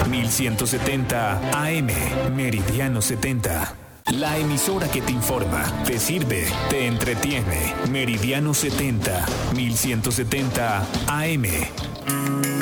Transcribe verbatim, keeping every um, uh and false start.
mil ciento setenta A M, Meridiano setenta. La emisora que te informa, te sirve, te entretiene. Meridiano setenta, mil ciento setenta A M.